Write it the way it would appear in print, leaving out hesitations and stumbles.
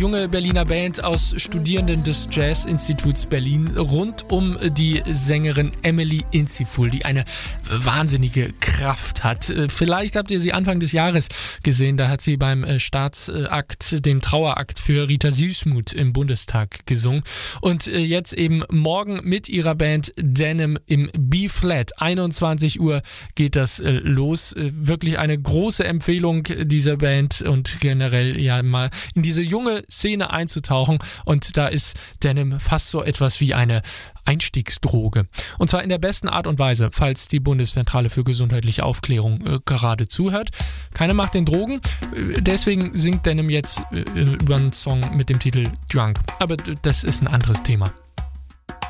junge Berliner Band aus Studierenden des Jazz-Instituts Berlin rund um die Sängerin Emily Insiful, die eine wahnsinnige Kraft hat. Vielleicht habt ihr sie Anfang des Jahres gesehen, da hat sie beim Staatsakt, dem Trauerakt für Rita Süssmuth im Bundestag gesungen. Und jetzt eben morgen mit ihrer Band Denim im B-Flat. 21 Uhr geht das los. Wirklich eine große Empfehlung dieser Band und generell ja mal in diese junge Szene einzutauchen. Und da ist Denim fast so etwas wie eine Einstiegsdroge. Und zwar in der besten Art und Weise, falls die Bundeszentrale für gesundheitliche Aufklärung gerade zuhört. Keine Macht den Drogen. Deswegen singt Denim jetzt über einen Song mit dem Titel Drunk. Aber das ist ein anderes Thema.